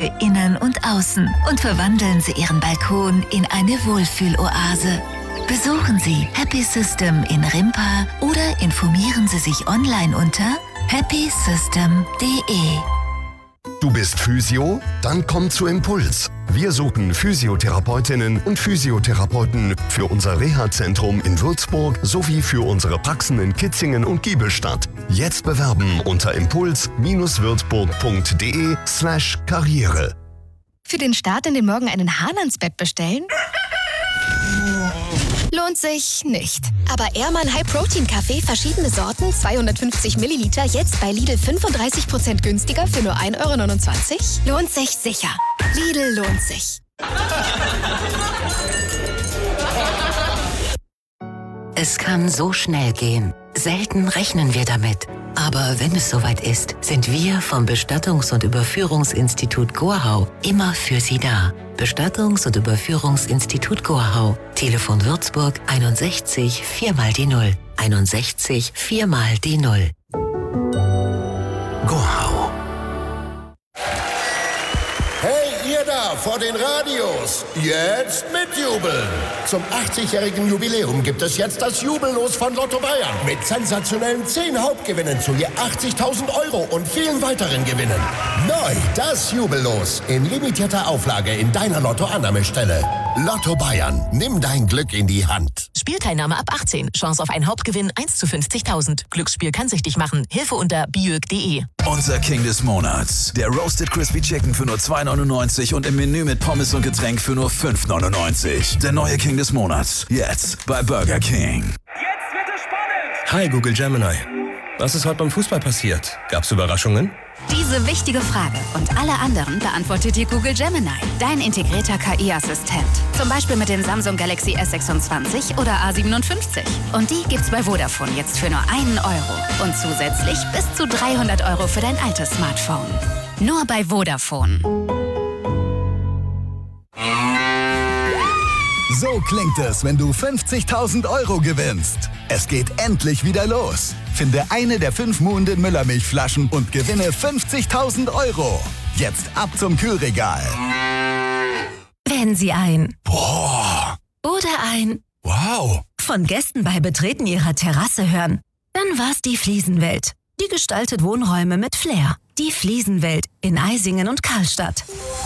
Gäste innen und außen und verwandeln Sie Ihren Balkon in eine Wohlfühloase. Besuchen Sie Happy System in Rimpa oder informieren Sie sich online unter happysystem.de. Du bist Physio? Dann komm zu Impuls. Wir suchen Physiotherapeutinnen und Physiotherapeuten für unser Reha-Zentrum in Würzburg sowie für unsere Praxen in Kitzingen und Giebelstadt. Jetzt bewerben unter impuls-würzburg.de/Karriere. Für den Start in den Morgen einen Hahn ans Bett bestellen? Lohnt sich nicht. Aber Ehrmann High Protein Kaffee, verschiedene Sorten, 250 Milliliter, jetzt bei Lidl 35% günstiger für nur 1,29 €? Lohnt sich sicher. Lidl lohnt sich. Es kann so schnell gehen. Selten rechnen wir damit. Aber wenn es soweit ist, sind wir vom Bestattungs- und Überführungsinstitut Gorhau immer für Sie da. Bestattungs- und Überführungsinstitut Gorhau. Telefon Würzburg 61 4x0. 61 4x0. Gorhau. Hey, ihr da vor den Radios, jetzt mitjubeln! Zum 80-jährigen Jubiläum gibt es jetzt das Jubellos von Lotto Bayern mit sensationellen 10 Hauptgewinnen zu je 80.000 € und vielen weiteren Gewinnen. Neu das Jubellos in limitierter Auflage in deiner Lotto-Annahmestelle. Lotto Bayern, nimm dein Glück in die Hand. Spielteilnahme ab 18. Chance auf einen Hauptgewinn 1 zu 50.000. Glücksspiel kann süchtig machen. Hilfe unter biög.de. Unser King des Monats. Der Roasted Crispy Chicken für nur 2,99 und im Menü mit Pommes und Getränk für nur 5,99. Der neue King des Monats. Jetzt bei Burger King. Jetzt wird es spannend! Hi Google Gemini. Was ist heute beim Fußball passiert? Gab's Überraschungen? Diese wichtige Frage und alle anderen beantwortet dir Google Gemini, dein integrierter KI-Assistent. Zum Beispiel mit dem Samsung Galaxy S26 oder A57. Und die gibt's bei Vodafone jetzt für nur 1 €. Und zusätzlich bis zu 300 € für dein altes Smartphone. Nur bei Vodafone. So klingt es, wenn du 50.000 € gewinnst. Es geht endlich wieder los. Finde eine der 5 Muhnden Müllermilchflaschen und gewinne 50.000 €. Jetzt ab zum Kühlregal. Wenn Sie ein Oder ein Wow. von Gästen bei Betreten Ihrer Terrasse hören, dann war's die Fliesenwelt. Die gestaltet Wohnräume mit Flair. Die Fliesenwelt in Eisingen und Karlstadt.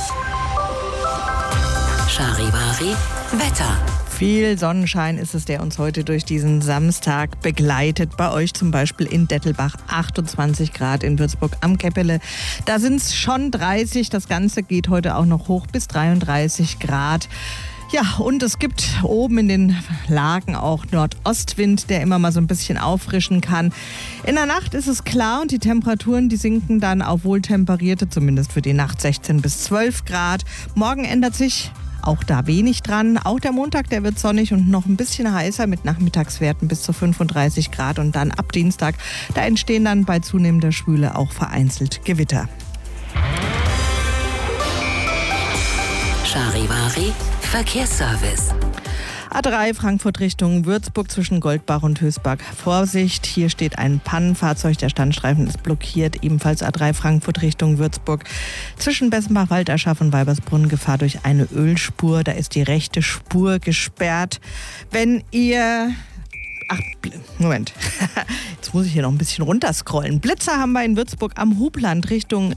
Charivari Wetter. Viel Sonnenschein ist es, der uns heute durch diesen Samstag begleitet. Bei euch zum Beispiel in Dettelbach 28 Grad, in Würzburg am Käppele. Da sind es schon 30. Das Ganze geht heute auch noch hoch bis 33 Grad. Ja, und es gibt oben in den Lagen auch Nordostwind, der immer mal so ein bisschen auffrischen kann. In der Nacht ist es klar und die Temperaturen, die sinken dann auf wohltemperierte, zumindest für die Nacht 16 bis 12 Grad. Morgen ändert sich auch da wenig dran. Auch der Montag, der wird sonnig und noch ein bisschen heißer mit Nachmittagswerten bis zu 35 Grad. Und dann ab Dienstag, da entstehen dann bei zunehmender Schwüle auch vereinzelt Gewitter. Charivari Verkehrsservice. A3 Frankfurt Richtung Würzburg zwischen Goldbach und Hösberg. Vorsicht, hier steht ein Pannenfahrzeug, der Standstreifen ist blockiert. Ebenfalls A3 Frankfurt Richtung Würzburg zwischen Bessenbach-Walderschaff und Weibersbrunn Gefahr durch eine Ölspur. Da ist die rechte Spur gesperrt. Wenn ihr... Moment. Jetzt muss ich hier noch ein bisschen runterscrollen. Blitzer haben wir in Würzburg am Hubland Richtung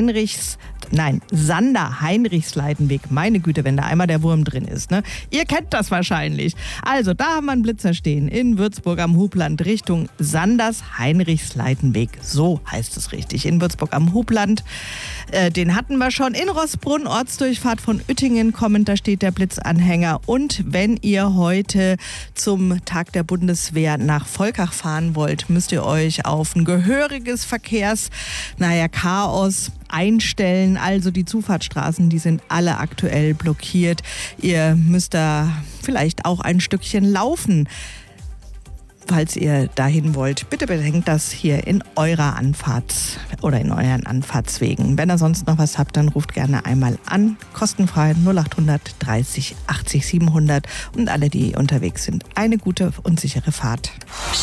Sander-Heinrichs-Leidenweg. Meine Güte, wenn da einmal der Wurm drin ist, ne? Ihr kennt das wahrscheinlich. Also, da haben wir einen Blitzer stehen in Würzburg am Hubland Richtung Sanders-Heinrichs-Leidenweg. So heißt es richtig. In Würzburg am Hubland. Den hatten wir schon. In Roßbrunn, Ortsdurchfahrt von Uettingen kommend, da steht der Blitzanhänger. Und wenn ihr heute zum Tag der Bundeswehr nach Volkach fahren wollt, müsst ihr euch auf ein gehöriges Chaos einstellen. Also die Zufahrtsstraßen, die sind alle aktuell blockiert. Ihr müsst da vielleicht auch ein Stückchen laufen. Falls ihr dahin wollt, bitte bedenkt das hier in eurer Anfahrt oder in euren Anfahrtswegen. Wenn ihr sonst noch was habt, dann ruft gerne einmal an. Kostenfrei 0800 30 80 700. Und alle, die unterwegs sind, eine gute und sichere Fahrt.